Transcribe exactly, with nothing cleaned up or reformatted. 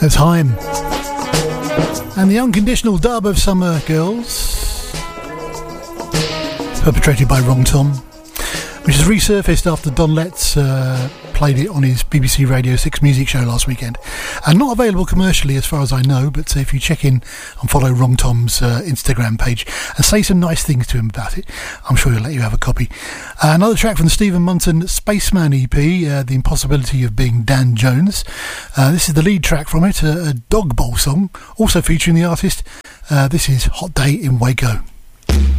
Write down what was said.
There's Haim. And the unconditional dub of Summer Girls, perpetrated by Wrong Tom, which has resurfaced after Don Letts uh, played it on his B B C Radio six music show last weekend. And not available commercially as far as I know, but if you check in and follow Wrong Tom's uh, Instagram page and say some nice things to him about it, I'm sure he'll let you have a copy. Uh, another track from the Stephen Munton Spaceman E P, uh, The Impossibility of Being Dan Jones. Uh, this is the lead track from it, a, a Dog Bowl song, also featuring the artist. Uh, this is Hot Day in Waco.